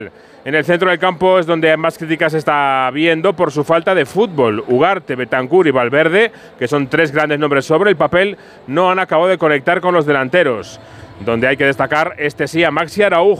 En el centro del campo es donde más críticas se está viendo por su falta de fútbol. Ugarte, Bentancur y Valverde, que son tres grandes nombres sobre el papel, no han acabado de conectar con los delanteros. Donde hay que destacar sí a Maxi Araujo.